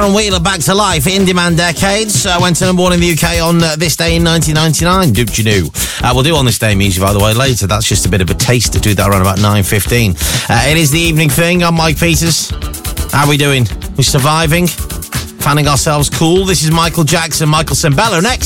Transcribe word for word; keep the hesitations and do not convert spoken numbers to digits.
Aaron Wheeler, Back to Life, In Demand Decades. Uh, went to number one in the U K on uh, this day in nineteen ninety-nine. Did you know? Uh, we'll do On This Day Music, by the way, later. That's just a bit of a taste to do that around about nine fifteen. Uh, it is the evening thing. I'm Mike Peters. How are we doing? We're surviving? Fanning ourselves cool? This is Michael Jackson, Michael Sembello next.